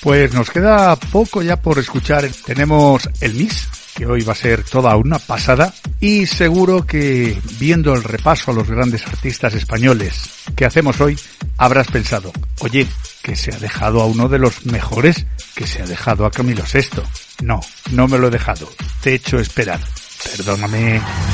Pues nos queda poco ya por escuchar. Tenemos el Miss, que hoy va a ser toda una pasada, y seguro que viendo el repaso a los grandes artistas españoles que hacemos hoy, habrás pensado, oye, que se ha dejado a uno de los mejores, que se ha dejado a Camilo VI. No, no me lo he dejado, te he hecho esperar. Perdóname.